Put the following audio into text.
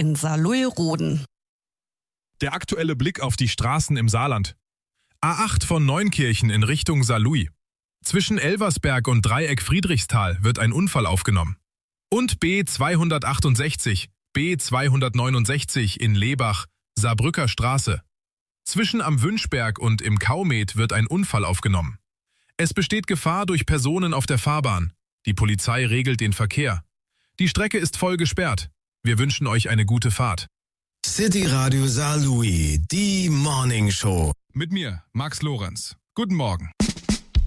in Saarlouis-Roden. Der aktuelle Blick auf die Straßen im Saarland. A8 von Neunkirchen in Richtung Saarlouis. Zwischen Elversberg und Dreieck Friedrichsthal wird ein Unfall aufgenommen. Und B268, B269 in Lebach, Saarbrücker Straße. Zwischen am Wünschberg und im Kaumet wird ein Unfall aufgenommen. Es besteht Gefahr durch Personen auf der Fahrbahn. Die Polizei regelt den Verkehr. Die Strecke ist voll gesperrt. Wir wünschen euch eine gute Fahrt. City Radio Saarlouis, die Morning Show. Mit mir, Max Lorenz. Guten Morgen.